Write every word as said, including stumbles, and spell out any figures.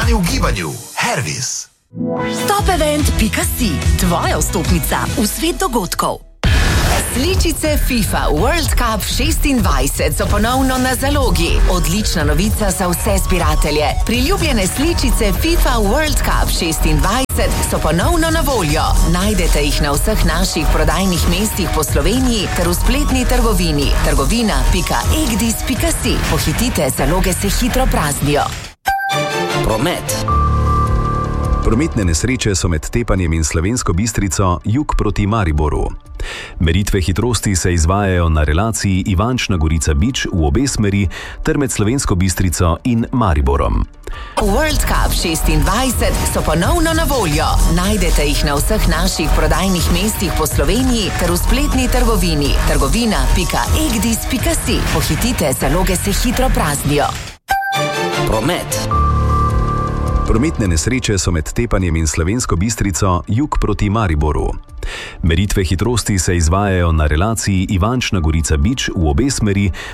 Znani v gibanju. Hervis. Topevent pika si, tvoja vstopnica v svet dogodkov. Sličice FIFA World Cup šestindvajset so ponovno na zalogi. Odlična novica za vse zbiratelje. Priljubljene sličice FIFA World Cup šestindvajset so ponovno na voljo. Najdete jih na vseh naših prodajnih mestih po Sloveniji ter v spletni trgovini trgovina pika egdis pika si. Pohitite, zaloge se hitro praznijo. Promet. Prometne nesreče so med Tepanjem in Slovensko Bistrico jug proti Mariboru. Meritve hitrosti se izvajajo na relaciji Ivančna Gorica-Bič v obe smeri ter med Slovensko Bistrico in Mariborom. World Cup šestindvajset so ponovno na voljo. Najdete jih na vseh naših prodajnih mestih po Sloveniji ter v spletni trgovini trgovina pika egdis pika si. Pohitite, zaloge se hitro praznijo. Promet. Prometne nesreče so med Tepanjem in Slovensko Bistrico jug proti Mariboru. Meritve hitrosti se izvajajo na relaciji Ivančna Gorica-Bič v obe smeri